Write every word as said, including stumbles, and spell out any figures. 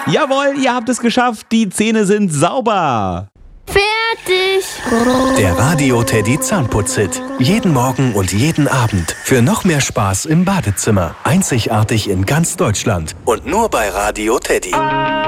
Jawohl, ihr habt es geschafft. Die Zähne sind sauber. Fertig. Der Radio Teddy Zahnputz-Hit. Jeden Morgen und jeden Abend. Für noch mehr Spaß im Badezimmer. Einzigartig in ganz Deutschland. Und nur bei Radio Teddy.